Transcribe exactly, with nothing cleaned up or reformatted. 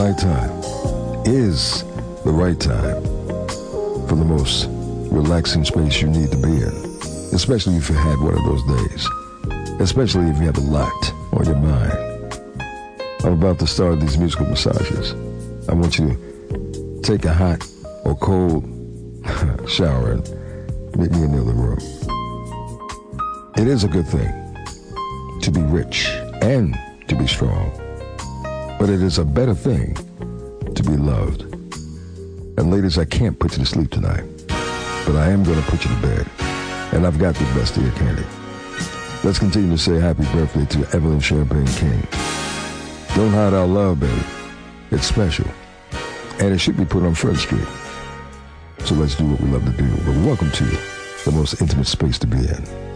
nighttime is the right time for the most relaxing space you need to be in, especially if you had one of those days, especially if you have a lot on your mind. I'm about to start these musical massages. I want you to take a hot or cold shower and meet me in the other room. It is a good thing to be rich and to be strong, but it is a better thing to be loved. And ladies, I can't put you to sleep tonight, but I am going to put you to bed, and I've got the best ear candy. Let's continue to say happy birthday to Evelyn Champagne King. Don't hide our love, baby. It's special, and it should be put on Front Street. So let's do what we love to do. But welcome to the most intimate space to be in.